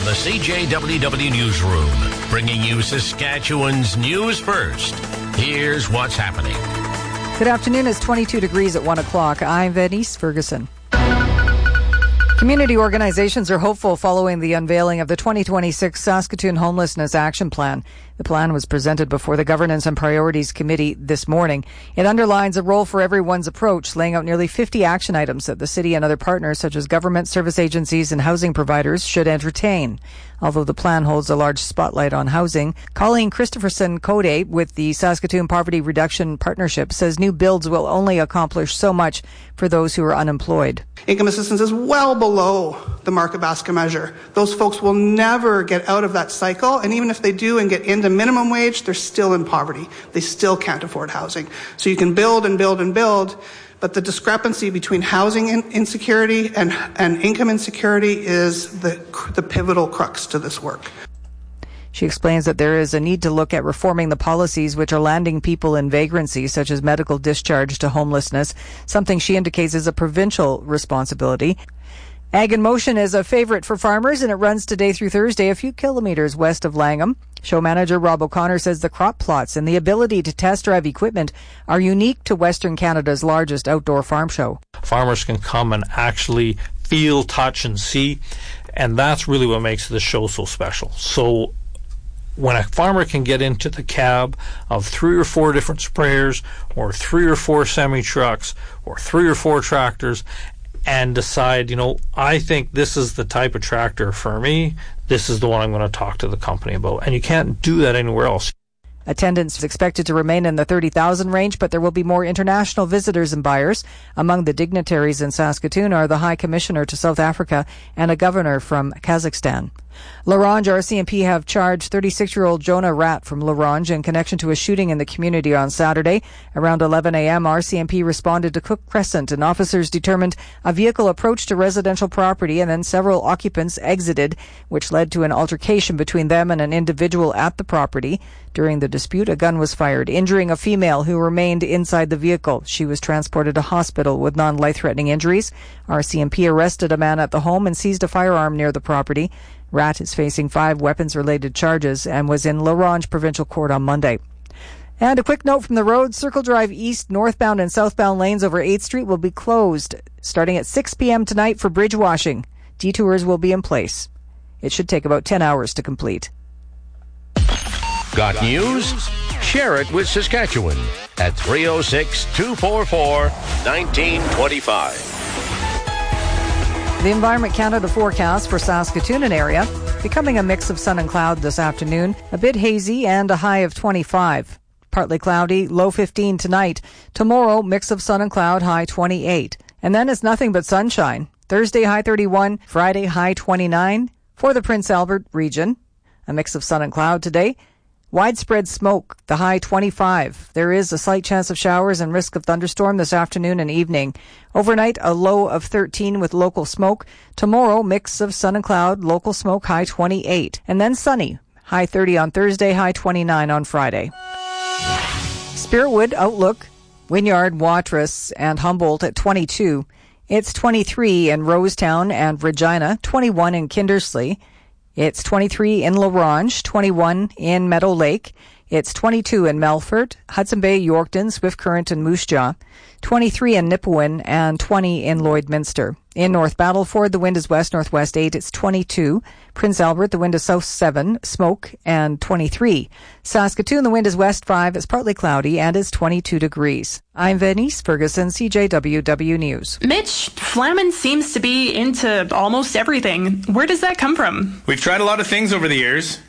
the CJWW Newsroom, bringing you Saskatchewan's news first. Here's what's happening. Good afternoon. It's 22 degrees at 1 o'clock. I'm Venice Ferguson. Community organizations are hopeful following the unveiling of the 2026 Saskatoon Homelessness Action Plan. The plan was presented before the Governance and Priorities Committee this morning. It underlines a role for everyone's approach, laying out nearly 50 action items that the city and other partners such as government, service agencies and housing providers should entertain. Although the plan holds a large spotlight on housing, Colleen Christopherson-Code with the Saskatoon Poverty Reduction Partnership says new builds will only accomplish so much for those who are unemployed. Income assistance is well below the market basket measure. Those folks will never get out of that cycle, and even if they do and get into minimum wage, they're still in poverty. They still can't afford housing. So you can build and build and build, but the discrepancy between housing insecurity and income insecurity is the pivotal crux to this work. She explains that there is a need to look at reforming the policies which are landing people in vagrancy, such as medical discharge to homelessness, something she indicates is a provincial responsibility. Ag in Motion is a favorite for farmers, and it runs today through Thursday a few kilometers west of Langham. Show manager Rob O'Connor says the crop plots and the ability to test drive equipment are unique to Western Canada's largest outdoor farm show. Farmers can come and actually feel, touch, and see, and that's really what makes the show so special. So when a farmer can get into the cab of 3 or 4 different sprayers or 3 or 4 semi-trucks or 3 or 4 tractors and decide, I think this is the type of tractor for me, this is the one I'm going to talk to the company about. And you can't do that anywhere else. Attendance is expected to remain in the 30,000 range, but there will be more international visitors and buyers. Among the dignitaries in Saskatoon are the High Commissioner to South Africa and a governor from Kazakhstan. LaRange RCMP have charged 36-year-old Jonah Rat from LaRange in connection to a shooting in the community on Saturday. Around 11 a.m., RCMP responded to Cook Crescent, and officers determined a vehicle approached a residential property and then several occupants exited, which led to an altercation between them and an individual at the property. During the dispute, a gun was fired, injuring a female who remained inside the vehicle. She was transported to hospital with non-life-threatening injuries. RCMP arrested a man at the home and seized a firearm near the property. Rat is facing 5 weapons-related charges and was in LaRange Provincial Court on Monday. And a quick note from the road. Circle Drive East, northbound and southbound lanes over 8th Street will be closed starting at 6 p.m. tonight for bridge washing. Detours will be in place. It should take about 10 hours to complete. Got news? Share it with Saskatchewan at 306-244-1925. The Environment Canada forecast for Saskatoon and area, becoming a mix of sun and cloud this afternoon, a bit hazy and a high of 25. Partly cloudy, low 15 tonight. Tomorrow, mix of sun and cloud, high 28. And then it's nothing but sunshine. Thursday, high 31. Friday, high 29. For the Prince Albert region, a mix of sun and cloud today. Widespread smoke, the high 25. There is a slight chance of showers and risk of thunderstorm this afternoon and evening. Overnight, a low of 13 with local smoke. Tomorrow, mix of sun and cloud, local smoke, high 28. And then sunny, high 30 on Thursday, high 29 on Friday. Spiritwood, Outlook, Wynyard, Watrous, and Humboldt at 22. It's 23 in Rosetown and Regina, 21 in Kindersley. It's 23 in LaRange, 21 in Meadow Lake. It's 22 in Melfort, Hudson Bay, Yorkton, Swift Current, and Moose Jaw. 23 in Nipawin and 20 in Lloydminster. In North Battleford, the wind is west-northwest 8. It's 22. Prince Albert, the wind is south 7, smoke, and 23. Saskatoon, the wind is west 5. It's partly cloudy and is 22 degrees. I'm Venice Ferguson, CJWW News. Mitch, Flamin seems to be into almost everything. Where does that come from? We've tried a lot of things over the years.